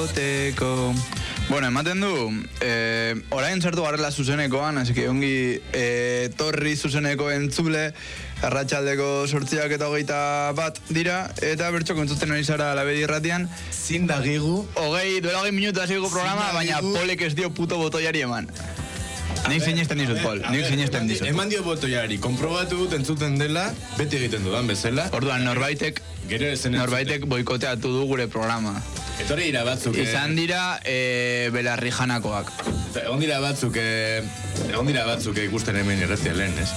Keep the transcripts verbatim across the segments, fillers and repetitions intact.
egoteko. Bueno, ematen du, eh, orain sartu garrela zuzenekoan, así que ongi eh, torri zuzeneko entzule, arratsaldeko sortziak eta hogeita bat dira, eta bertxo kontzuten hori zara labedi irratian. Zin dagigu. Hogei, duela hogei minutu hasiko programa, baina Polek ez dio puto botoiari eman. Nik sinesten dizut, Pol, nik sinesten dizut. Eman dio botoiari, konprobatu dut entzuten dela, beti egiten dudan bezala. Orduan, norbaitek, norbaitek boikoteatu du gure programa. Etorri dira batzuk... Izan dira e, belarrijanakoak. Egon dira batzuk, e, egon dira batzuk ikusten hemen irratia lehen, ez?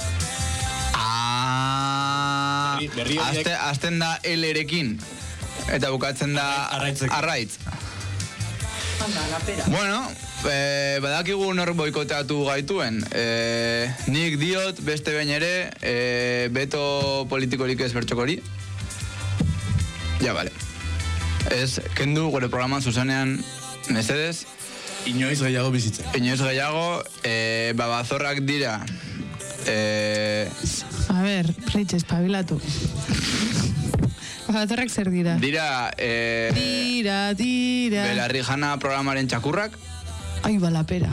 Ah, azte, azten da L-erekin, eta bukatzen da arraitz. Bueno, e, badakigu nor boikoteatu gaituen. E, nik diot, beste behin ere, e, beto politikorik ez bertxokori. Ja, bale. Ez, kendu gure programan zuzenean mesedez. Inoiz gehiago bizitza. Inoiz gehiago, e, babazorrak dira. E, A ber, Reitz, espabilatu. Babazorrak zer dira? Dira, e, Dira, dira. Belarrijana programaren txakurrak. Ai, balapera.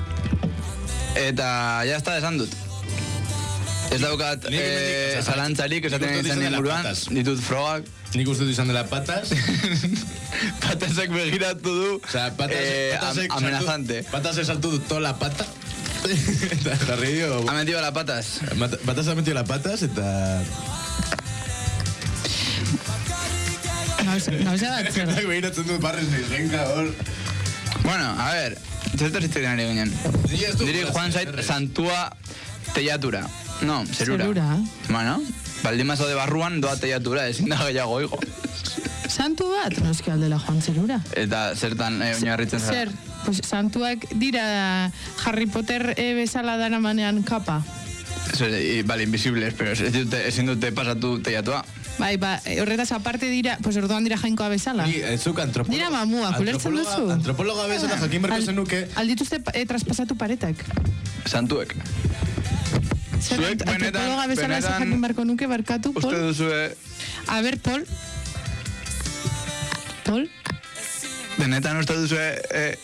Eta, ya está, esan dut. Ez daukat e, zalantzarik, esaten izan inguruan, ditut frogak. Nik uste dut izan dela patas. Patasek begiratu du, o sea, patas, eh, patasek am, amenazante. Saltu, patasek saltu du toda la pata. Eta jarri dio... Ha metido la patas. Patas ha metido la patas eta... Gauza bat zer. Begiratzen dut barrez nahi, genka hor. Bueno, a ver, zertor iztetan ari ginen. Diri Juan Zait Santua teiatura. No, zerura. Zerura. Bueno, baldimazo de barruan doa teiatura, ezin da gehiago higo. Santu bat, noski aldela Juan zerura. Eta zertan eh, oinarritzen zara? Zer, pues, santuak dira Harry Potter e, bezala dara manean kapa. Zer, bale, invisibles, pero ezin dute pasatu teiatua. Bai, ba, horretaz aparte dira, pues orduan dira jainkoa bezala. Ni, ez zuk antropologa. Dira mamua, kulertzen duzu. Antropologa bezala jakin berko zenuke. Aldituzte eh, traspasatu paretak. Santuek. Zer, Zuek, benetan, antropologa bezala ez jakin barko nuke barkatu, Pol? Uste duzue... A ber, Pol. Pol? Benetan uste duzue... Eh,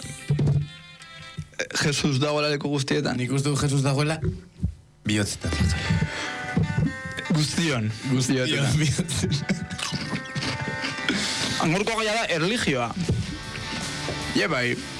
Jesus dagoela leku guztietan. Nik uste du Jesus dagoela bihotzetan. Guztion. Guztion. Angorko gaia da erligioa. Ie bai.